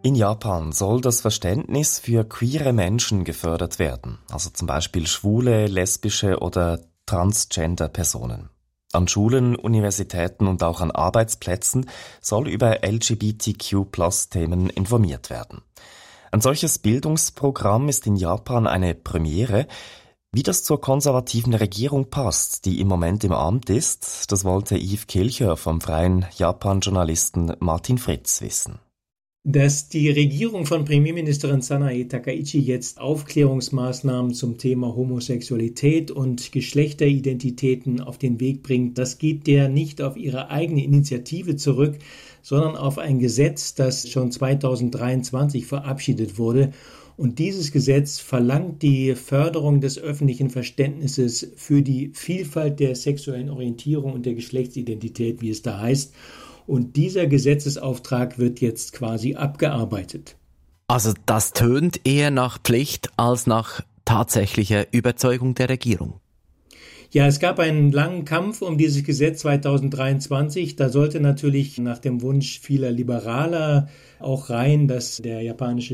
In Japan soll das Verständnis für queere Menschen gefördert werden, also zum Beispiel schwule, lesbische oder transgender Personen. An Schulen, Universitäten und auch an Arbeitsplätzen soll über LGBTQ+-Themen informiert werden. Ein solches Bildungsprogramm ist in Japan eine Premiere. Wie das zur konservativen Regierung passt, die im Moment im Amt ist, das wollte Yves Kilcher vom freien Japan-Journalisten Martin Fritz wissen. Dass die Regierung von Premierministerin Sanae Takaichi jetzt Aufklärungsmaßnahmen zum Thema Homosexualität und Geschlechteridentitäten auf den Weg bringt, das geht der nicht auf ihre eigene Initiative zurück, sondern auf ein Gesetz, das schon 2023 verabschiedet wurde. Und dieses Gesetz verlangt die Förderung des öffentlichen Verständnisses für die Vielfalt der sexuellen Orientierung und der Geschlechtsidentität, wie es da heißt. Und dieser Gesetzesauftrag wird jetzt quasi abgearbeitet. Also das tönt eher nach Pflicht als nach tatsächlicher Überzeugung der Regierung. Ja, es gab einen langen Kampf um dieses Gesetz 2023. Da sollte natürlich nach dem Wunsch vieler Liberaler auch rein, dass der japanische